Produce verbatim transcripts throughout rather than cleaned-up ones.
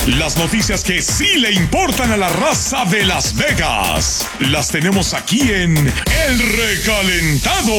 Las noticias que sí le importan a la raza de Las Vegas, las tenemos aquí en El Recalentado.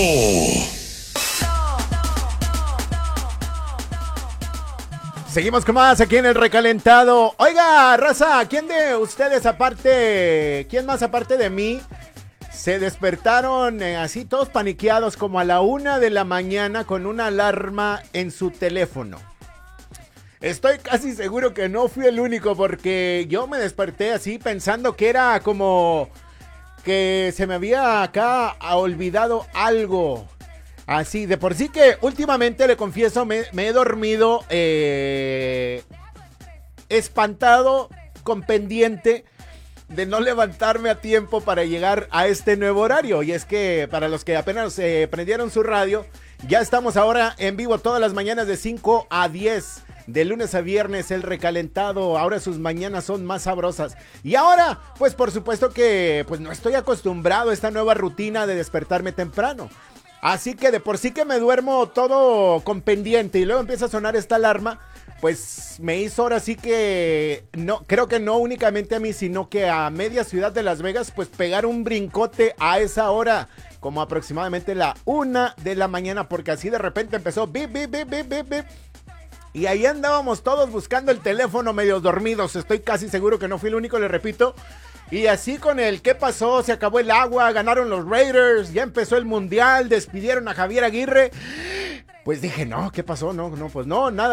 Seguimos con más aquí en El Recalentado. Oiga, raza, ¿quién de ustedes aparte, quién más aparte de mí, se despertaron eh, así todos paniqueados como a la una de la mañana con una alarma en su teléfono? Estoy casi seguro que no fui el único, porque yo me desperté así pensando que era como que se me había acá olvidado algo. Así, de por sí que últimamente, le confieso, me, me he dormido eh, espantado, con pendiente de no levantarme a tiempo para llegar a este nuevo horario. Y es que para los que apenas eh, prendieron su radio, ya estamos ahora en vivo todas las mañanas de cinco a diez. De lunes a viernes, El Recalentado. Ahora sus mañanas son más sabrosas. Y ahora, pues por supuesto que pues no estoy acostumbrado a esta nueva rutina de despertarme temprano. Así que de por sí que me duermo todo con pendiente y luego empieza a sonar esta alarma, pues me hizo ahora sí que, no, creo que no únicamente a mí, sino que a media ciudad de Las Vegas, pues pegar un brincote a esa hora, como aproximadamente la una de la mañana, porque así de repente empezó bip, bip, bip, bip, bip, bip. Y ahí andábamos todos buscando el teléfono medio dormidos. Estoy casi seguro que no fui el único, le repito. Y así con el ¿qué pasó? Se acabó el agua, ganaron los Raiders, ya empezó el mundial, despidieron a Javier Aguirre. Pues dije, no, ¿qué pasó? No, no, pues no, nada.